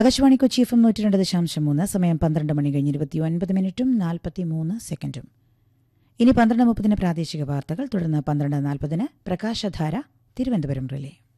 Akashvani Kochi FM 102.3, സമയം 12 മണി കഴിഞ്ഞ് 29 മിനിറ്റും 43 സെക്കൻഡും. ഇനി 12:30 പ്രാദേശിക വാർത്തകൾ, തുടർന്ന് 12:40 പ്രകാശധാര തിരുവനന്തപുരം റിലേ.